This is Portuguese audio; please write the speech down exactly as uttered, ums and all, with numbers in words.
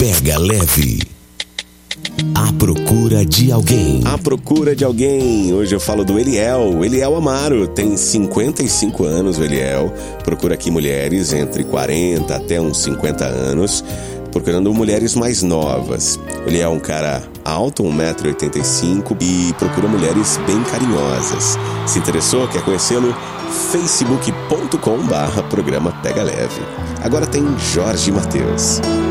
Pega Leve. À procura de alguém. À procura de alguém. Hoje eu falo do Eliel. Eliel Amaro tem cinquenta e cinco anos, o Eliel. Procura aqui mulheres entre quarenta até uns cinquenta anos, procurando mulheres mais novas. Ele é um cara alto, um metro e oitenta e cinco, e procura mulheres bem carinhosas. Se interessou, quer conhecê-lo? facebook ponto com barra programa Pega Leve. Agora tem Jorge Mateus.